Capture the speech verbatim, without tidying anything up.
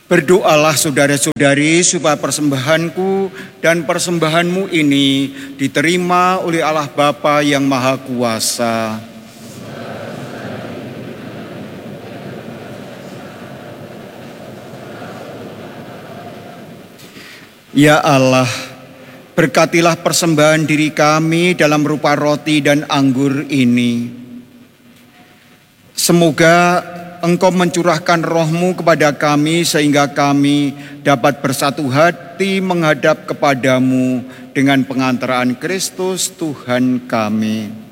Berdoalah saudara-saudari supaya persembahanku dan persembahanmu ini diterima oleh Allah Bapa yang Maha Kuasa. Ya Allah, berkatilah persembahan diri kami dalam rupa roti dan anggur ini. Semoga Engkau mencurahkan roh-Mu kepada kami sehingga kami dapat bersatu hati menghadap kepadamu dengan pengantaraan Kristus Tuhan kami.